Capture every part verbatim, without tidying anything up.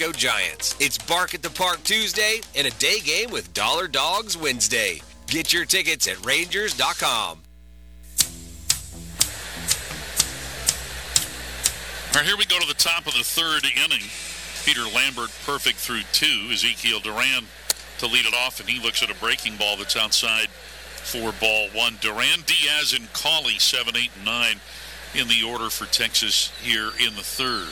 Bronco Giants. It's Bark at the Park Tuesday and a day game with Dollar Dogs Wednesday. Get your tickets at Rangers dot com. All right, here we go to the top of the third inning. Peter Lambert perfect through two. Ezekiel Duran to lead it off, and he looks at a breaking ball that's outside for ball one. Duran, Diaz, and Cawley, seven, eight, and nine in the order for Texas here in the third.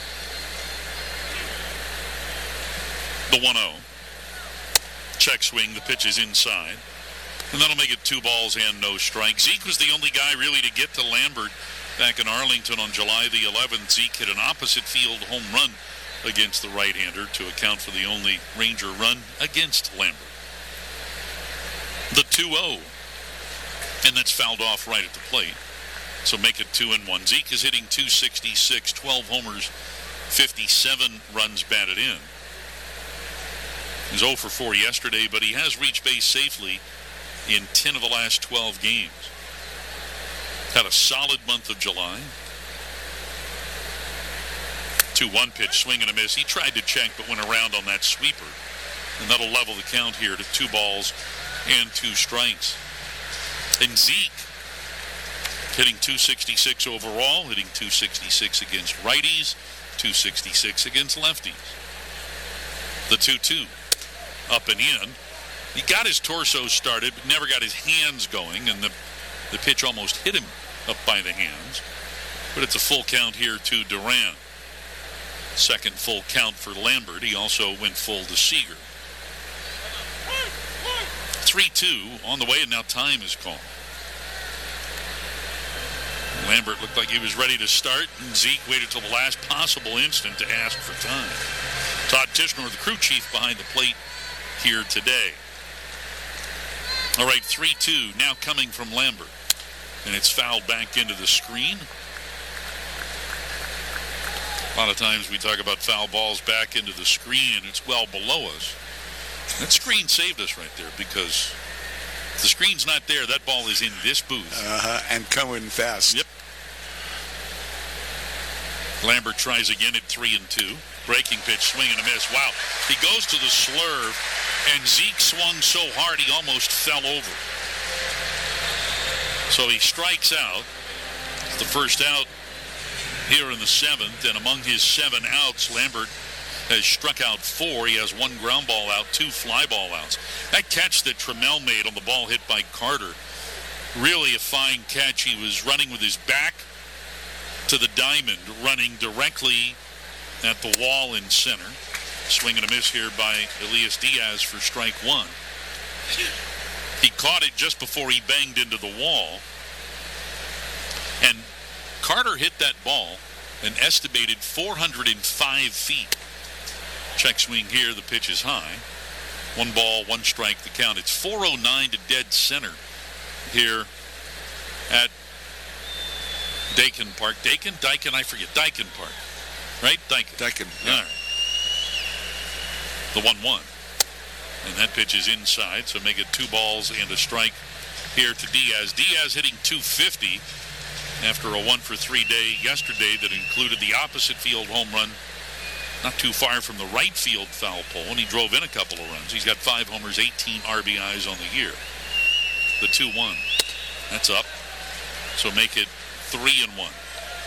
The one oh. Check swing, the pitch is inside. And that'll make it two balls and no strike. Zeke was the only guy really to get to Lambert back in Arlington on July the eleventh. Zeke hit an opposite field home run against the right-hander to account for the only Ranger run against Lambert. The two oh. And that's fouled off right at the plate. So make it two and one. Zeke is hitting two sixty-six, twelve homers, fifty-seven runs batted in. He's oh for four yesterday, but he has reached base safely in ten of the last twelve games. Had a solid month of July. two one pitch, swing and a miss. He tried to check, but went around on that sweeper. And that'll level the count here to two balls and two strikes. And Zeke, hitting two sixty-six overall, hitting two sixty-six against righties, two sixty-six against lefties. The two two, up and in. He got his torso started, but never got his hands going, and the, the pitch almost hit him up by the hands. But it's a full count here to Duran. Second full count for Lambert. He also went full to Seager. three two on the way, and now time is called. Lambert looked like he was ready to start, and Zeke waited till the last possible instant to ask for time. Todd Tishnor, the crew chief behind the plate here today. All right, three two now coming from Lambert, and it's fouled back into the screen. A lot of times we talk about foul balls back into the screen, and it's well below us. That screen saved us right there, because if the screen's not there, that ball is in this booth. Uh-huh, and coming fast. Yep. Lambert tries again at three and two. Breaking pitch, swing and a miss. Wow. He goes to the slurve, and Zeke swung so hard he almost fell over. So he strikes out. It's the first out here in the seventh, and among his seven outs, Lambert has struck out four. He has one ground ball out, two fly ball outs. That catch that Trammell made on the ball hit by Carter, really a fine catch. He was running with his back to the diamond, running directly at the wall in center. Swing and a miss here by Elias Diaz for strike one. He caught it just before he banged into the wall. And Carter hit that ball an estimated four hundred five feet. Check swing here, the pitch is high. One ball, one strike, the count. It's four oh nine to dead center here at Dakin Park. Dakin? Dakin, I forget. Dakin Park. Right? Dakin. Dakin, yeah. All right. The one one. And that pitch is inside, so make it two balls and a strike here to Diaz. Diaz hitting two fifty after a one for three day yesterday that included the opposite field home run not too far from the right field foul pole, and he drove in a couple of runs. He's got five homers, eighteen R B Is on the year. The two one. That's up. So make it three and one.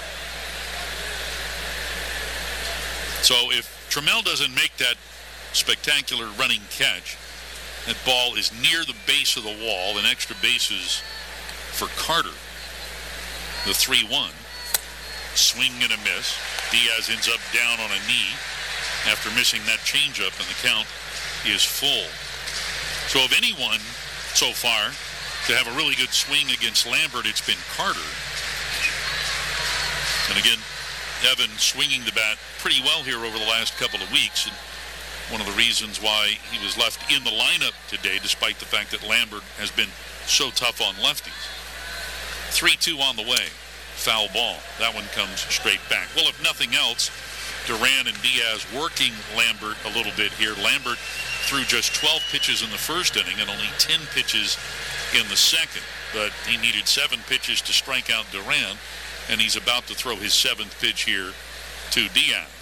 So if Trammell doesn't make that spectacular running catch, that ball is near the base of the wall, and extra bases for Carter. The three one. Swing and a miss. Diaz ends up down on a knee after missing that changeup, and the count is full. So of anyone so far to have a really good swing against Lambert, it's been Carter. And again, Evan swinging the bat pretty well here over the last couple of weeks, and one of the reasons why he was left in the lineup today, despite the fact that Lambert has been so tough on lefties. three two on the way. Foul ball. That one comes straight back. Well, if nothing else, Duran and Diaz working Lambert a little bit here. Lambert threw just twelve pitches in the first inning and only ten pitches in the second. But he needed seven pitches to strike out Duran, and he's about to throw his seventh pitch here to Diaz.